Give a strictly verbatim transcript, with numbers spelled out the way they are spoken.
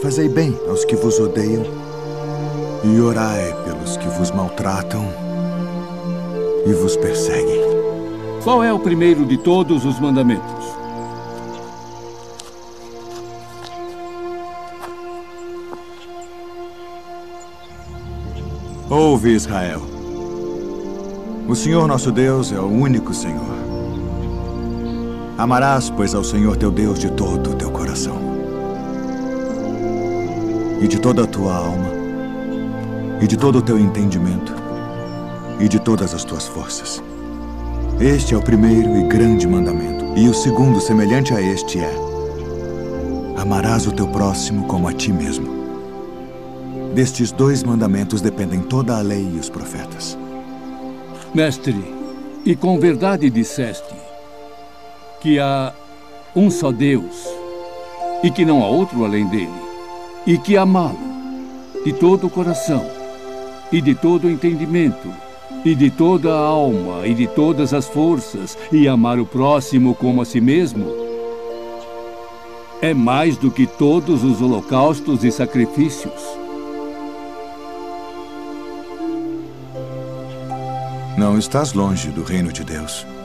fazei bem aos que vos odeiam e orai pelos que vos maltratam e vos perseguem. Qual é o primeiro de todos os mandamentos? Ouve, Israel. O Senhor nosso Deus é o único Senhor. Amarás, pois, ao Senhor teu Deus de todo o teu coração, e de toda a tua alma, e de todo o teu entendimento, e de todas as tuas forças. Este é o primeiro e grande mandamento. E o segundo, semelhante a este, é: amarás o teu próximo como a ti mesmo. Destes dois mandamentos dependem toda a lei e os profetas. Mestre, e com verdade disseste que há um só Deus e que não há outro além dele, e que amá-lo de todo o coração e de todo o entendimento e de toda a alma e de todas as forças, e amar o próximo como a si mesmo, é mais do que todos os holocaustos e sacrifícios. Não estás longe do reino de Deus.